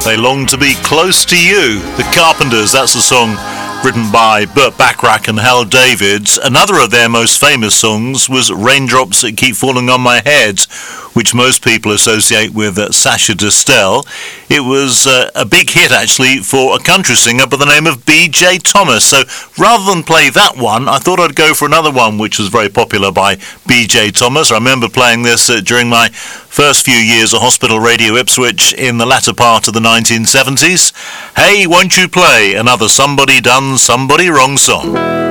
They long to be close to you. The Carpenters, that's a song written by Burt Bacharach and Hal David. Another of their most famous songs was Raindrops That Keep Falling on My Head, which most people associate with Sasha Distel. It was a big hit, actually, for a country singer by the name of B.J. Thomas. So rather than play that one, I thought I'd go for another one which was very popular by B.J. Thomas. I remember playing this during my first few years at Hospital Radio Ipswich in the latter part of the 1970s. Hey, won't you play another Somebody Done Somebody Wrong song?